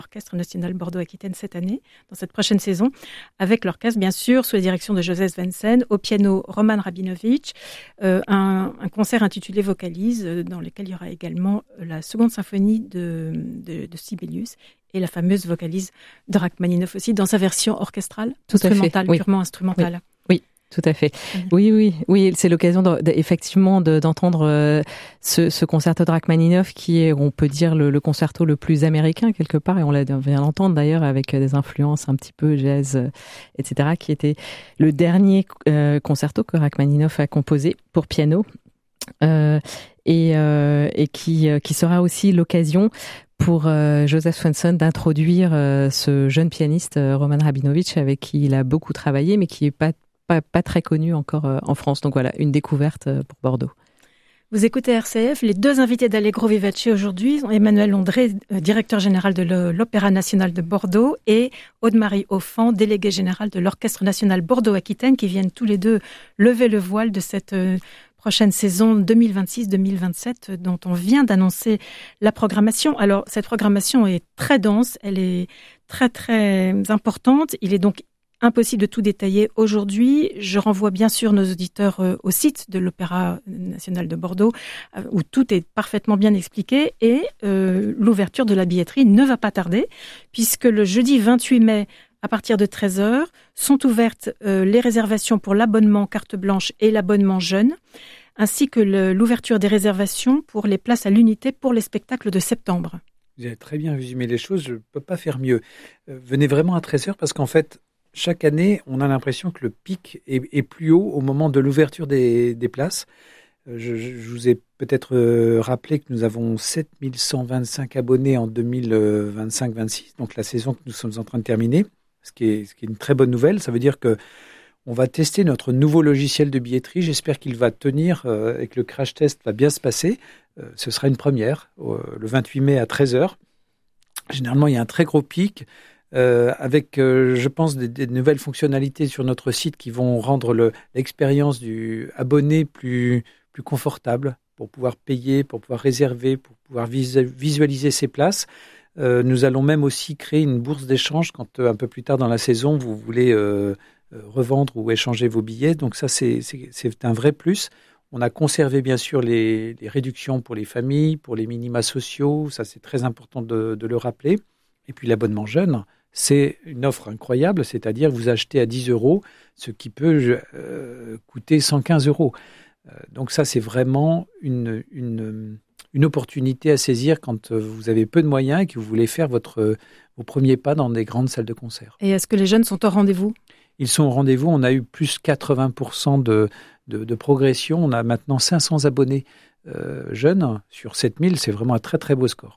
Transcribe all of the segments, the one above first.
l'Orchestre national Bordeaux-Aquitaine cette année, dans cette prochaine saison, avec l'orchestre, bien sûr, sous la direction de Joseph Svensen, au piano Roman Rabinovitch, un concert intitulé Vocalise, dans lequel il y aura également la seconde symphonie de Sibelius et la fameuse Vocalise de Rachmaninoff aussi, dans sa version orchestrale, instrumentale, purement instrumentale. Oui. Tout à fait. Oui, c'est l'occasion effectivement d'entendre ce concerto de Rachmaninoff qui est, on peut dire, le concerto le plus américain quelque part, et on vient d'entendre d'ailleurs avec des influences un petit peu jazz, etc., qui était le dernier concerto que Rachmaninoff a composé pour piano, et qui sera aussi l'occasion pour Joseph Svensen d'introduire ce jeune pianiste Roman Rabinovitch, avec qui il a beaucoup travaillé, mais qui est pas très connu encore en France. Donc voilà, une découverte pour Bordeaux. Vous écoutez RCF. Les deux invités d'Allegro Vivace aujourd'hui sont Emmanuel Londré, directeur général de l'Opéra national de Bordeaux, et Aude-Marie Offand, déléguée générale de l'Orchestre national Bordeaux-Aquitaine, qui viennent tous les deux lever le voile de cette prochaine saison 2026-2027 dont on vient d'annoncer la programmation. Alors, cette programmation est très dense, elle est très très importante. Il est donc impossible de tout détailler aujourd'hui. Je renvoie bien sûr nos auditeurs au site de l'Opéra national de Bordeaux, où tout est parfaitement bien expliqué, et l'ouverture de la billetterie ne va pas tarder, puisque le jeudi 28 mai, à partir de 13h, sont ouvertes les réservations pour l'abonnement carte blanche et l'abonnement jeune, ainsi que l'ouverture des réservations pour les places à l'unité pour les spectacles de septembre. Vous avez très bien résumé les choses, je ne peux pas faire mieux. Venez vraiment à 13h, parce qu'en fait, chaque année, on a l'impression que le pic est plus haut au moment de l'ouverture des places. Je vous ai peut-être rappelé que nous avons 7125 abonnés en 2025-26, donc la saison que nous sommes en train de terminer, ce qui est une très bonne nouvelle. Ça veut dire que on va tester notre nouveau logiciel de billetterie. J'espère qu'il va tenir et que le crash test va bien se passer. Ce sera une première, le 28 mai à 13h. Généralement, il y a un très gros pic. Avec, je pense, des nouvelles fonctionnalités sur notre site qui vont rendre l'expérience du abonné plus confortable, pour pouvoir payer, pour pouvoir réserver, pour pouvoir visualiser ses places. Nous allons même aussi créer une bourse d'échange quand un peu plus tard dans la saison vous voulez revendre ou échanger vos billets. Donc ça, c'est un vrai plus. On a conservé bien sûr les réductions pour les familles, pour les minima sociaux. Ça, c'est très important de le rappeler. Et puis l'abonnement jeune, c'est une offre incroyable, c'est-à-dire vous achetez à 10 €, ce qui peut coûter 115 €. Donc ça, c'est vraiment une opportunité à saisir quand vous avez peu de moyens et que vous voulez faire vos premiers pas dans des grandes salles de concert. Et est-ce que les jeunes sont au rendez-vous ? Ils sont au rendez-vous. On a eu plus 80% de progression. On a maintenant 500 abonnés jeunes sur 7000. C'est vraiment un très, très beau score.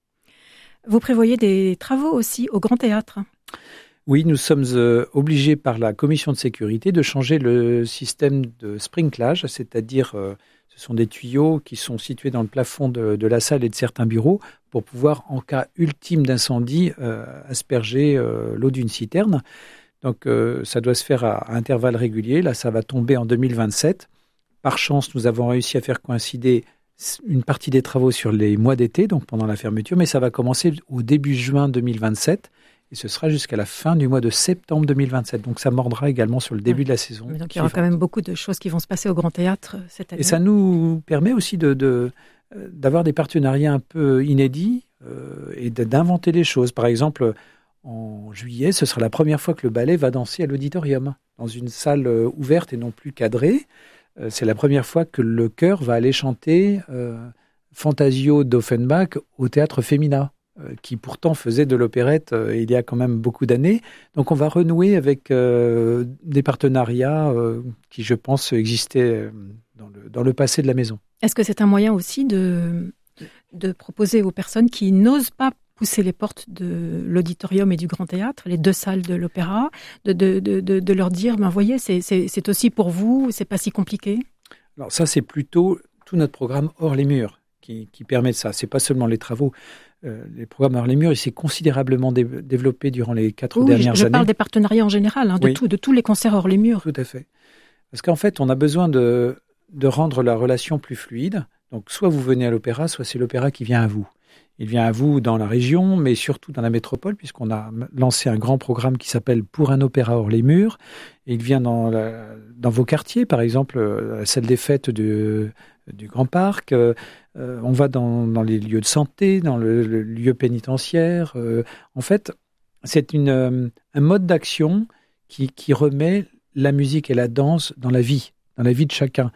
Vous prévoyez des travaux aussi au Grand Théâtre ? Oui, nous sommes obligés par la commission de sécurité de changer le système de sprinklage, c'est-à-dire ce sont des tuyaux qui sont situés dans le plafond de la salle et de certains bureaux pour pouvoir, en cas ultime d'incendie, asperger l'eau d'une citerne. Donc ça doit se faire à intervalles réguliers. Là, ça va tomber en 2027. Par chance, nous avons réussi à faire coïncider une partie des travaux sur les mois d'été, donc pendant la fermeture, mais ça va commencer au début juin 2027 et ce sera jusqu'à la fin du mois de septembre 2027. Donc ça mordra également sur le début de la saison. Mais donc il y aura quand même beaucoup de choses qui vont se passer au Grand Théâtre cette année. Et ça nous permet aussi d'avoir des partenariats un peu inédits et d'inventer les choses. Par exemple, en juillet, ce sera la première fois que le ballet va danser à l'auditorium, dans une salle ouverte et non plus cadrée. C'est la première fois que le chœur va aller chanter Fantasio d'Offenbach au Théâtre Femina, qui pourtant faisait de l'opérette il y a quand même beaucoup d'années. Donc on va renouer avec des partenariats qui, je pense, existaient dans le passé de la maison. Est-ce que c'est un moyen aussi de proposer aux personnes qui n'osent pas pousser les portes de l'auditorium et du Grand Théâtre, les deux salles de l'opéra, de leur dire, ben voyez, c'est aussi pour vous, c'est pas si compliqué? Alors ça, c'est plutôt tout notre programme hors les murs qui permet de ça. C'est pas seulement les travaux. Les programmes hors les murs, il s'est considérablement développé durant les 4 dernières années. Je parle des partenariats en général, de tous les concerts hors les murs. Tout à fait. Parce qu'en fait, on a besoin de rendre la relation plus fluide. Donc, soit vous venez à l'opéra, soit c'est l'opéra qui vient à vous. Il vient à vous dans la région, mais surtout dans la métropole, puisqu'on a lancé un grand programme qui s'appelle Pour un opéra hors les murs. Et il vient dans vos quartiers, par exemple, la salle des fêtes du Grand Parc. On va dans les lieux de santé, dans le lieu pénitentiaire. En fait, c'est un mode d'action qui remet la musique et la danse dans la vie de chacun,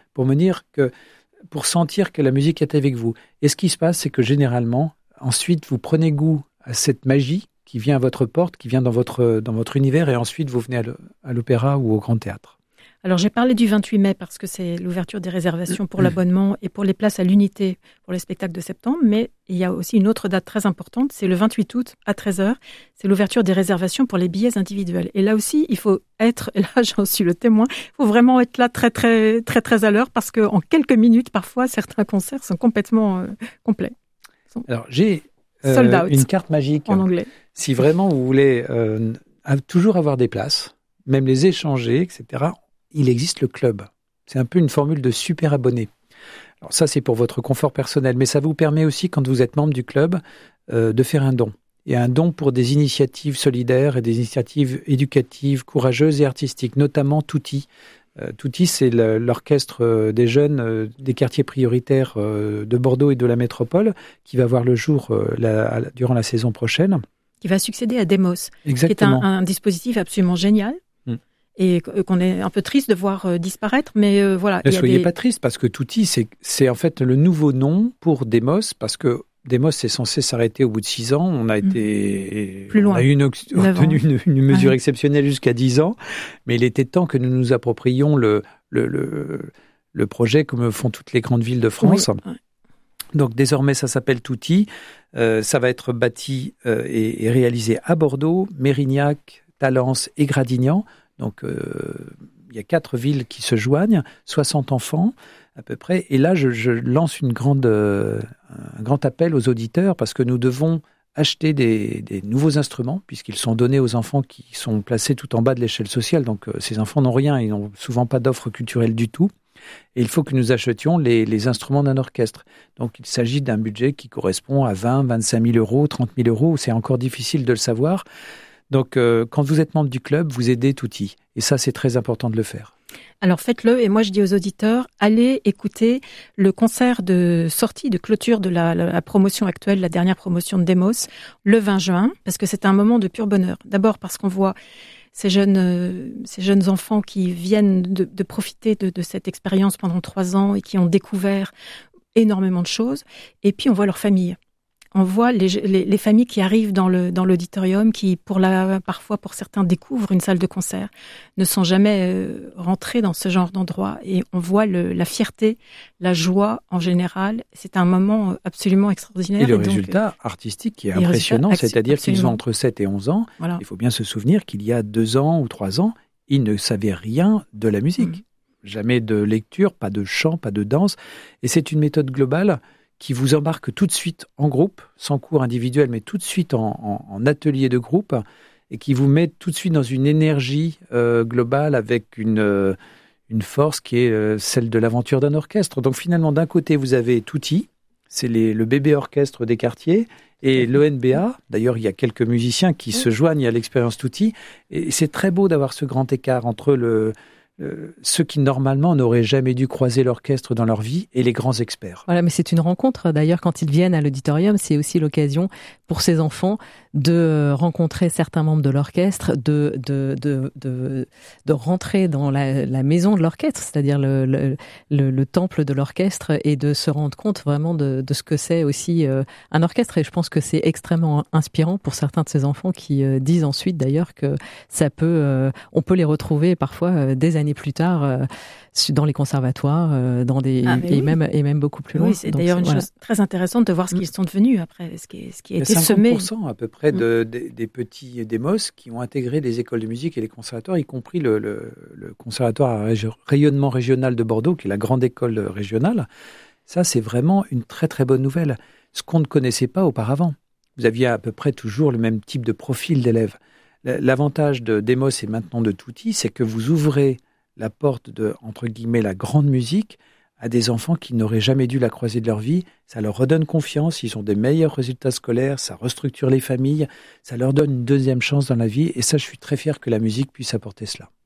pour sentir que la musique est avec vous. Et ce qui se passe, c'est que généralement, ensuite, vous prenez goût à cette magie qui vient à votre porte, qui vient dans votre univers, et ensuite, vous venez à l'opéra ou au Grand Théâtre. Alors, j'ai parlé du 28 mai parce que c'est l'ouverture des réservations pour l'abonnement et pour les places à l'unité pour les spectacles de septembre. Mais il y a aussi une autre date très importante, c'est le 28 août à 13h. C'est l'ouverture des réservations pour les billets individuels. Et là aussi, il faut être, et là j'en suis le témoin, il faut vraiment être là très, très, très, très à l'heure parce qu'en quelques minutes, parfois, certains concerts sont complètement complets. Alors, j'ai une carte magique. En anglais. Si vraiment vous voulez toujours avoir des places, même les échanger, etc., il existe le club. C'est un peu une formule de super abonné. Alors ça, c'est pour votre confort personnel, mais ça vous permet aussi, quand vous êtes membre du club, de faire un don. Et un don pour des initiatives solidaires et des initiatives éducatives, courageuses et artistiques, notamment Tutti. Tutti, c'est l'orchestre des jeunes des quartiers prioritaires de Bordeaux et de la métropole, qui va voir le jour durant la saison prochaine. Qui va succéder à Demos. Exactement. Qui est un dispositif absolument génial. Et qu'on est un peu triste de voir disparaître, mais voilà. Ne soyez pas triste, parce que Tutti, c'est en fait le nouveau nom pour Demos, parce que Demos est censé s'arrêter au bout de 6 ans. On a été plus loin. On a obtenu une mesure exceptionnelle jusqu'à 10 ans, mais il était temps que nous nous approprions le projet comme font toutes les grandes villes de France. Oui. Donc désormais, ça s'appelle Tutti. Ça va être bâti et réalisé à Bordeaux, Mérignac, Talence et Gradignan. Donc, il y a 4 villes qui se joignent, 60 enfants à peu près. Et là, je lance un grand appel aux auditeurs parce que nous devons acheter des nouveaux instruments puisqu'ils sont donnés aux enfants qui sont placés tout en bas de l'échelle sociale. Donc, ces enfants n'ont rien, ils n'ont souvent pas d'offres culturelles du tout. Et il faut que nous achetions les instruments d'un orchestre. Donc, il s'agit d'un budget qui correspond à 20, 25 000 euros, 30 000 euros. C'est encore difficile de le savoir. Donc, quand vous êtes membre du club, vous aidez Tutti. Et ça, c'est très important de le faire. Alors, faites-le. Et moi, je dis aux auditeurs, allez écouter le concert de sortie, de clôture de la promotion actuelle, la dernière promotion de Demos, le 20 juin, parce que c'est un moment de pur bonheur. D'abord, parce qu'on voit ces jeunes enfants qui viennent de profiter de cette expérience pendant 3 ans et qui ont découvert énormément de choses. Et puis, on voit leur famille. On voit les familles qui arrivent dans l'auditorium, qui parfois pour certains découvrent une salle de concert, ne sont jamais rentrés dans ce genre d'endroit. Et on voit la fierté, la joie en général. C'est un moment absolument extraordinaire. Et le résultat artistique qui est impressionnant, c'est-à-dire qu'ils ont entre 7 et 11 ans. Voilà. Il faut bien se souvenir qu'il y a 2 ans ou 3 ans, ils ne savaient rien de la musique. Jamais de lecture, pas de chant, pas de danse. Et c'est une méthode globale qui vous embarque tout de suite en groupe, sans cours individuel, mais tout de suite en atelier de groupe, et qui vous met tout de suite dans une énergie globale avec une force qui est celle de l'aventure d'un orchestre. Donc finalement, d'un côté, vous avez Tutti, c'est le bébé orchestre des quartiers, et l'ONBA. D'ailleurs, il y a quelques musiciens qui se joignent à l'expérience Tutti, et c'est très beau d'avoir ce grand écart entre ceux qui normalement n'auraient jamais dû croiser l'orchestre dans leur vie et les grands experts. Voilà, mais c'est une rencontre. D'ailleurs, quand ils viennent à l'auditorium, c'est aussi l'occasion pour ces enfants de rencontrer certains membres de l'orchestre, de rentrer dans la maison de l'orchestre, c'est-à-dire le temple de l'orchestre, et de se rendre compte vraiment de ce que c'est aussi un orchestre. Et je pense que c'est extrêmement inspirant pour certains de ces enfants qui disent ensuite d'ailleurs que on peut les retrouver parfois des années plus tard dans les conservatoires, et même beaucoup plus loin. Oui, c'est d'ailleurs une chose très intéressante de voir ce qu'ils sont devenus après, ce qui a été semé. 50% à peu près des petits Demos qui ont intégré les écoles de musique et les conservatoires, y compris le conservatoire à rayonnement régional de Bordeaux, qui est la grande école régionale. Ça, c'est vraiment une très très bonne nouvelle. Ce qu'on ne connaissait pas auparavant. Vous aviez à peu près toujours le même type de profil d'élèves. L'avantage de Demos et maintenant de Tutti, c'est que vous ouvrez la porte de, entre guillemets, la grande musique à des enfants qui n'auraient jamais dû la croiser de leur vie. Ça leur redonne confiance, ils ont des meilleurs résultats scolaires, ça restructure les familles, ça leur donne une deuxième chance dans la vie. Et ça, je suis très fier que la musique puisse apporter cela.